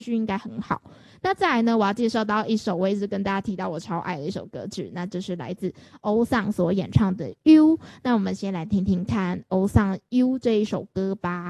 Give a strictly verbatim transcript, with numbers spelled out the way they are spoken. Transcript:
剧应该很好。那再来呢，我要介绍到一首我一直跟大家提到我超爱的一首歌曲，那就是来自欧桑所演唱的 You。那我们先来听听看欧桑 You 这一首歌吧。